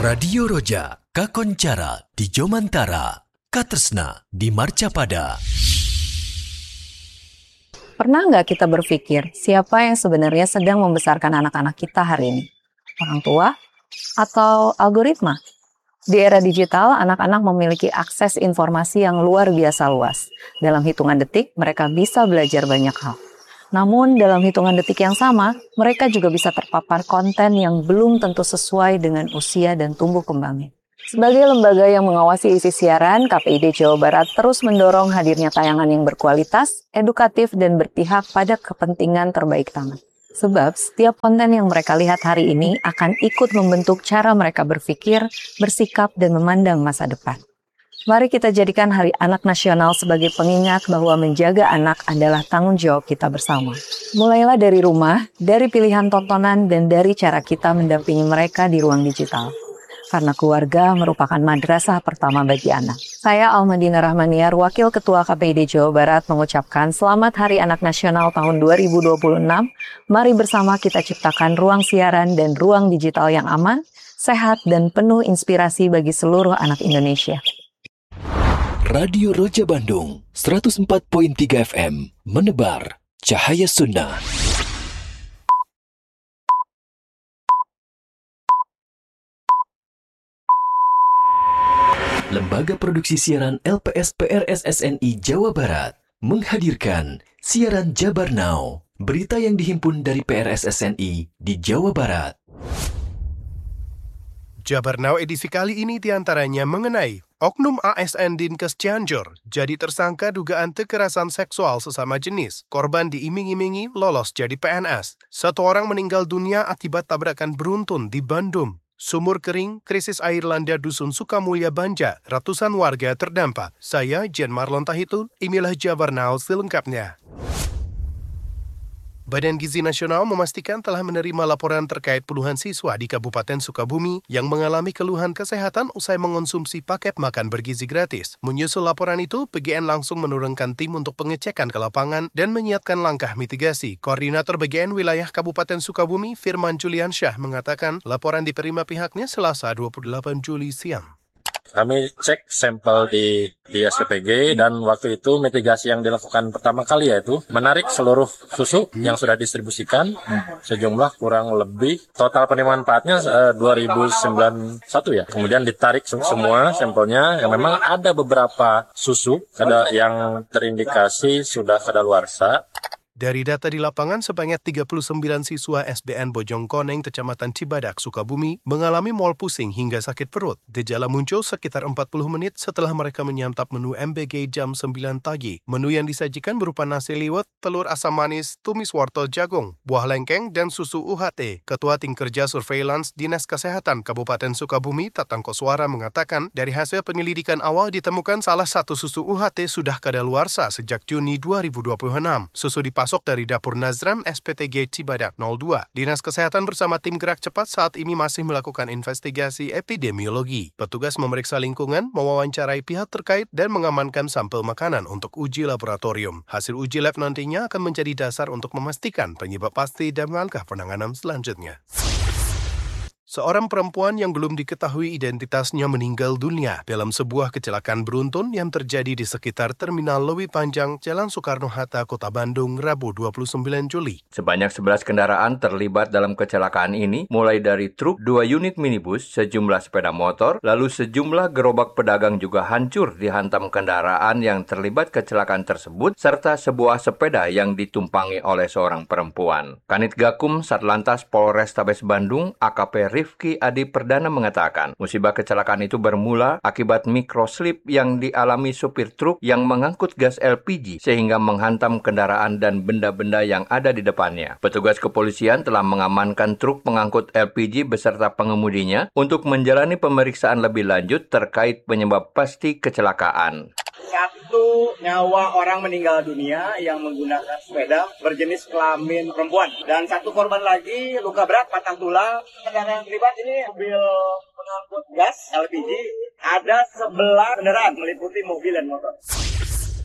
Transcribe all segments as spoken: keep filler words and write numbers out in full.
Radio Roja, Kakoncara di Jomantara, Katresna di Marcapada. Pernah nggak kita berpikir siapa yang sebenarnya sedang membesarkan anak-anak kita hari ini? Orang tua atau algoritma? Di era digital, anak-anak memiliki akses informasi yang luar biasa luas. Dalam hitungan detik, mereka bisa belajar banyak hal. Namun, dalam hitungan detik yang sama, mereka juga bisa terpapar konten yang belum tentu sesuai dengan usia dan tumbuh kembangnya. Sebagai lembaga yang mengawasi isi siaran, K P I D Jawa Barat terus mendorong hadirnya tayangan yang berkualitas, edukatif, dan berpihak pada kepentingan terbaik tamat. Sebab setiap konten yang mereka lihat hari ini akan ikut membentuk cara mereka berpikir, bersikap, dan memandang masa depan. Mari kita jadikan Hari Anak Nasional sebagai pengingat bahwa menjaga anak adalah tanggung jawab kita bersama. Mulailah dari rumah, dari pilihan tontonan, dan dari cara kita mendampingi mereka di ruang digital. Karena keluarga merupakan madrasah pertama bagi anak. Saya Almadina Rahmaniar, Wakil Ketua K P I D Jawa Barat mengucapkan Selamat Hari Anak Nasional tahun dua ribu dua puluh enam. Mari bersama kita ciptakan ruang siaran dan ruang digital yang aman, sehat, dan penuh inspirasi bagi seluruh anak Indonesia. Radio Roja Bandung, seratus empat koma tiga F M, menebar cahaya sunnah. Lembaga Produksi Siaran L P S P R S S N I Jawa Barat menghadirkan Siaran Jabar Now, berita yang dihimpun dari P R S S N I di Jawa Barat. Jabar Now edisi kali ini diantaranya mengenai Oknum A S N Dinkes Cianjur jadi tersangka dugaan kekerasan seksual sesama jenis. Korban diiming-imingi lolos jadi P N S. Satu orang meninggal dunia akibat tabrakan beruntun di Bandung. Sumur kering, krisis air landa Dusun Sukamulya Banja, ratusan warga terdampak. Saya Jen Marlon Tahitun, inilah Jabar Now selengkapnya. Badan Gizi Nasional memastikan telah menerima laporan terkait puluhan siswa di Kabupaten Sukabumi yang mengalami keluhan kesehatan usai mengonsumsi paket makan bergizi gratis. Menyusul laporan itu, P G N langsung menurunkan tim untuk pengecekan ke lapangan dan menyiapkan langkah mitigasi. Koordinator B G N Wilayah Kabupaten Sukabumi, Firman Juliansyah, mengatakan laporan diterima pihaknya Selasa dua puluh delapan Juli siang. Kami cek sampel di, di S P P G dan waktu itu mitigasi yang dilakukan pertama kali yaitu menarik seluruh susu yang sudah distribusikan sejumlah kurang lebih total penerimaan manfaatnya uh, dua ribu sembilan belas ya. Kemudian ditarik semua sampelnya yang memang ada beberapa susu ada yang terindikasi sudah kadaluarsa. Dari data di lapangan, sebanyak tiga puluh sembilan siswa S D N Bojongkoneng, Kecamatan Cibadak, Sukabumi, mengalami mual pusing hingga sakit perut. Gejala muncul sekitar empat puluh menit setelah mereka menyantap menu M B G jam sembilan pagi. Menu yang disajikan berupa nasi liwet, telur asam manis, tumis wortel jagung, buah lengkeng, dan susu U H T. Ketua Tim Kerja Surveillance Dinas Kesehatan Kabupaten Sukabumi, Tatang Koswara, mengatakan dari hasil penyelidikan awal ditemukan salah satu susu U H T sudah kadaluarsa sejak Juni dua ribu dua puluh enam. Susu dipas Masuk dari Dapur Nazram S P T G Cibadak nol dua. Dinas Kesehatan bersama tim gerak cepat saat ini masih melakukan investigasi epidemiologi. Petugas memeriksa lingkungan, mewawancarai pihak terkait, dan mengamankan sampel makanan untuk uji laboratorium. Hasil uji lab nantinya akan menjadi dasar untuk memastikan penyebab pasti dan langkah penanganan selanjutnya. Seorang perempuan yang belum diketahui identitasnya meninggal dunia dalam sebuah kecelakaan beruntun yang terjadi di sekitar Terminal Lewi Panjang, Jalan Soekarno-Hatta, Kota Bandung, Rabu dua puluh sembilan Juli. Sebanyak sebelas kendaraan terlibat dalam kecelakaan ini, mulai dari truk, dua unit minibus, sejumlah sepeda motor, lalu sejumlah gerobak pedagang juga hancur dihantam kendaraan yang terlibat kecelakaan tersebut, serta sebuah sepeda yang ditumpangi oleh seorang perempuan. Kanit Gakum Satlantas Polrestabes Bandung, A K P Rifki Adi Perdana mengatakan, musibah kecelakaan itu bermula akibat mikroslip yang dialami supir truk yang mengangkut gas L P G sehingga menghantam kendaraan dan benda-benda yang ada di depannya. Petugas kepolisian telah mengamankan truk pengangkut L P G beserta pengemudinya untuk menjalani pemeriksaan lebih lanjut terkait penyebab pasti kecelakaan. Satu nyawa orang meninggal dunia yang menggunakan sepeda berjenis kelamin perempuan. Dan satu korban lagi luka berat patah tulang. Kendaraan yang terlibat ini mobil pengangkut gas L P G. Ada sebelas kendaraan meliputi mobil dan motor.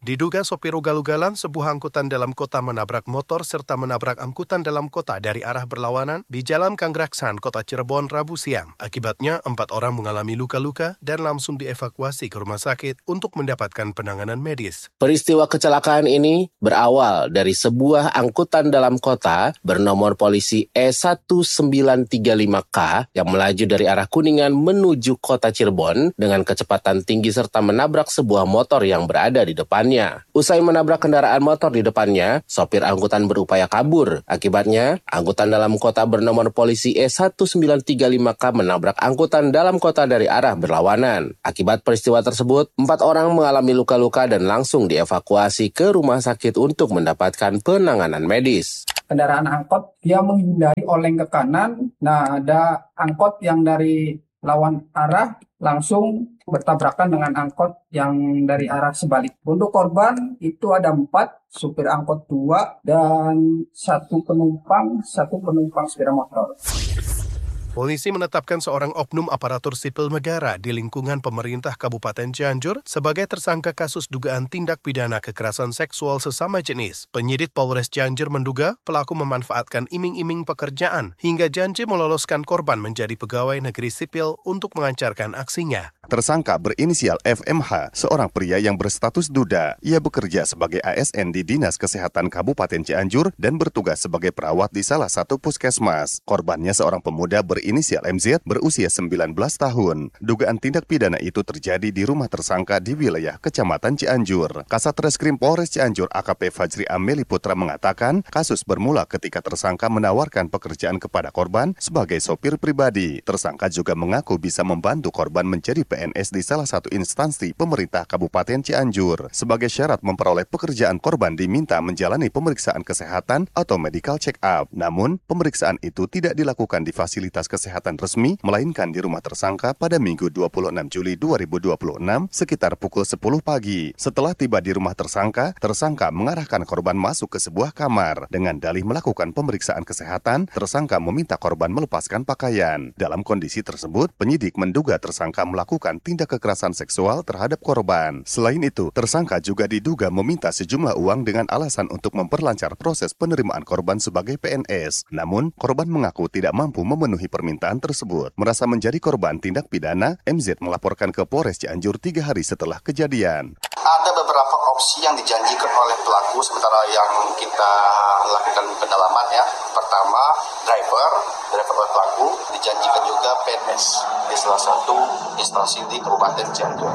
Diduga sopir ugal-ugalan sebuah angkutan dalam kota menabrak motor serta menabrak angkutan dalam kota dari arah berlawanan di Jalan Kanggraksan, Kota Cirebon, Rabu siang. Akibatnya, empat orang mengalami luka-luka dan langsung dievakuasi ke rumah sakit untuk mendapatkan penanganan medis. Peristiwa kecelakaan ini berawal dari sebuah angkutan dalam kota bernomor polisi E satu sembilan tiga lima K yang melaju dari arah Kuningan menuju kota Cirebon dengan kecepatan tinggi serta menabrak sebuah motor yang berada di depannya. Usai menabrak kendaraan motor di depannya, sopir angkutan berupaya kabur. Akibatnya, angkutan dalam kota bernomor polisi E satu sembilan tiga lima K menabrak angkutan dalam kota dari arah berlawanan. Akibat peristiwa tersebut, empat orang mengalami luka-luka dan langsung dievakuasi ke rumah sakit untuk mendapatkan penanganan medis. Kendaraan angkot dia menghindari oleng ke kanan. Nah, ada angkot yang dari lawan arah langsung bertabrakan dengan angkot yang dari arah sebalik. Untuk korban itu ada empat, supir angkot dua dan satu penumpang, satu penumpang sepeda motor. Polisi menetapkan seorang oknum aparatur sipil negara di lingkungan pemerintah Kabupaten Cianjur sebagai tersangka kasus dugaan tindak pidana kekerasan seksual sesama jenis. Penyidik Polres Cianjur menduga pelaku memanfaatkan iming-iming pekerjaan hingga janji meloloskan korban menjadi pegawai negeri sipil untuk melancarkan aksinya. Tersangka berinisial F M H, seorang pria yang berstatus duda. Ia bekerja sebagai A S N di Dinas Kesehatan Kabupaten Cianjur dan bertugas sebagai perawat di salah satu puskesmas. Korbannya seorang pemuda berinisial M Z berusia sembilan belas tahun. Dugaan tindak pidana itu terjadi di rumah tersangka di wilayah Kecamatan Cianjur. Kasat Reskrim Polres Cianjur A K P Fajri Ameli Putra mengatakan kasus bermula ketika tersangka menawarkan pekerjaan kepada korban sebagai sopir pribadi. Tersangka juga mengaku bisa membantu korban menjadi P N S di salah satu instansi pemerintah Kabupaten Cianjur. Sebagai syarat memperoleh pekerjaan, korban diminta menjalani pemeriksaan kesehatan atau medical check-up. Namun, pemeriksaan itu tidak dilakukan di fasilitas kesehatan resmi, melainkan di rumah tersangka pada Minggu dua puluh enam Juli dua ribu dua puluh enam sekitar pukul sepuluh pagi. Setelah tiba di rumah tersangka, tersangka mengarahkan korban masuk ke sebuah kamar. Dengan dalih melakukan pemeriksaan kesehatan, tersangka meminta korban melepaskan pakaian. Dalam kondisi tersebut, penyidik menduga tersangka melakukan tindak kekerasan seksual terhadap korban. Selain itu, tersangka juga diduga meminta sejumlah uang dengan alasan untuk memperlancar proses penerimaan korban sebagai P N S. Namun, korban mengaku tidak mampu memenuhi permintaan tersebut. Merasa menjadi korban tindak pidana, M Z melaporkan ke Polres Cianjur tiga hari setelah kejadian. Ada beberapa opsi yang dijanjikan oleh pelaku sementara yang kita lakukan pendalaman ya. Pertama, driver, driver oleh pelaku, dijanjikan juga P N S di salah satu instansi di Kabupaten Cianjur.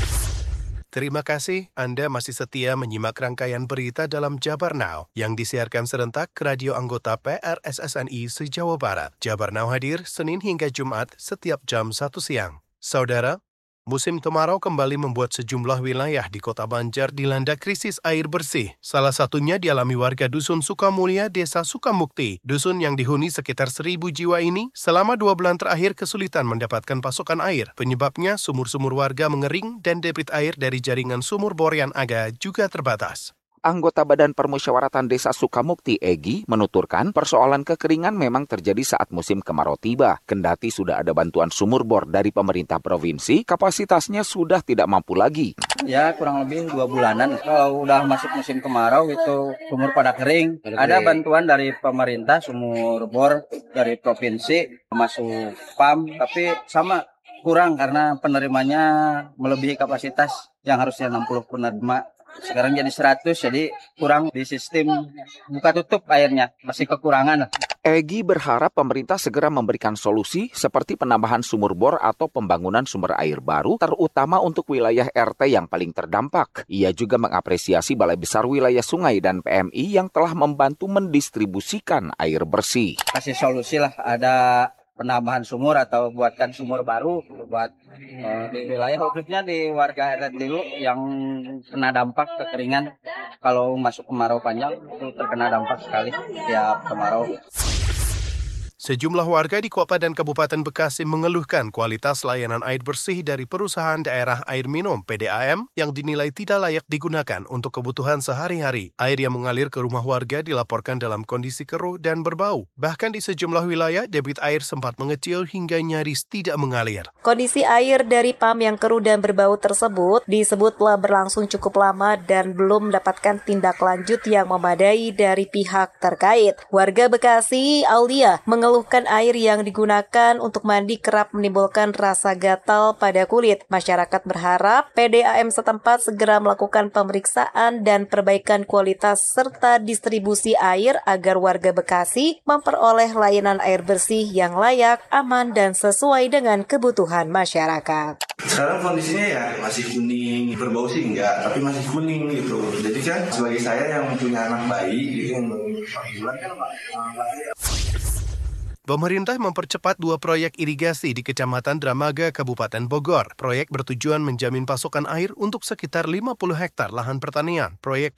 Terima kasih Anda masih setia menyimak rangkaian berita dalam Jabar Now yang disiarkan serentak ke radio anggota P R S S N I se-Jawa Barat. Jabar Now hadir Senin hingga Jumat setiap jam satu siang. Saudara, musim kemarau kembali membuat sejumlah wilayah di Kota Banjar dilanda krisis air bersih. Salah satunya dialami warga Dusun Sukamulya, Desa Sukamukti. Dusun yang dihuni sekitar seribu jiwa ini selama dua bulan terakhir kesulitan mendapatkan pasokan air. Penyebabnya sumur-sumur warga mengering dan debit air dari jaringan sumur bor yang ada juga terbatas. Anggota Badan Permusyawaratan Desa Sukamukti, Egi, menuturkan persoalan kekeringan memang terjadi saat musim kemarau tiba. Kendati sudah ada bantuan sumur bor dari pemerintah provinsi, kapasitasnya sudah tidak mampu lagi. Ya, kurang lebih dua bulanan. Kalau udah masuk musim kemarau, itu sumur pada kering. Ada bantuan dari pemerintah, sumur bor dari provinsi, masuk P A M, tapi sama kurang karena penerimanya melebihi kapasitas yang harusnya enam puluh penerima. Sekarang jadi seratus, jadi kurang di sistem buka tutup airnya, masih kekurangan. Egi berharap pemerintah segera memberikan solusi seperti penambahan sumur bor atau pembangunan sumber air baru, terutama untuk wilayah R T yang paling terdampak. Ia juga mengapresiasi Balai Besar Wilayah Sungai dan P M I yang telah membantu mendistribusikan air bersih. Kasih solusi lah, ada penambahan sumur atau buatkan sumur baru buat uh, di wilayah khususnya di warga R T dulu yang kena dampak kekeringan. Kalau masuk kemarau panjang itu terkena dampak sekali tiap kemarau. Sejumlah warga di Kota dan Kabupaten Bekasi mengeluhkan kualitas layanan air bersih dari perusahaan daerah air minum P D A M yang dinilai tidak layak digunakan untuk kebutuhan sehari-hari. Air yang mengalir ke rumah warga dilaporkan dalam kondisi keruh dan berbau. Bahkan di sejumlah wilayah, debit air sempat mengecil hingga nyaris tidak mengalir. Kondisi air dari P A M yang keruh dan berbau tersebut disebut telah berlangsung cukup lama dan belum mendapatkan tindak lanjut yang memadai dari pihak terkait. Warga Bekasi, Aulia, mengeluhkan Mengeluhkan air yang digunakan untuk mandi kerap menimbulkan rasa gatal pada kulit. Masyarakat berharap P D A M setempat segera melakukan pemeriksaan dan perbaikan kualitas serta distribusi air agar warga Bekasi memperoleh layanan air bersih yang layak, aman, dan sesuai dengan kebutuhan masyarakat. Sekarang kondisinya ya masih kuning, berbau sih enggak, tapi masih kuning gitu. Jadi kan sebagai saya yang punya anak bayi, gitu, yang empat bulan kan Pemerintah mempercepat dua proyek irigasi di Kecamatan Dramaga, Kabupaten Bogor. Proyek bertujuan menjamin pasokan air untuk sekitar lima puluh hektar lahan pertanian. Proyek